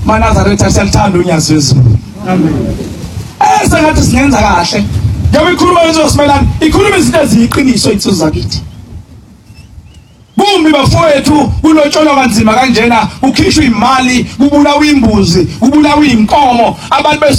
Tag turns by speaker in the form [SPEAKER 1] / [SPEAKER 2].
[SPEAKER 1] maNazaretha siyalithanda unyazi wezulu. Amen. Sengathi singenza kahle. Ngoba ikhuluma ngezosimelana, ikhuluma izinto eziyiqiniso insizwa zakithi. Bumi bafowethu kulotsholo kanzima kanjena, ukhishwa imali, kubulawa imbuzi, kubulawa inkomo, abantu